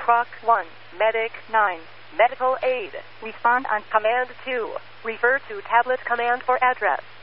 Croc 1, Medic 9, Medical Aid. Respond on Command 2. Refer to tablet command for address.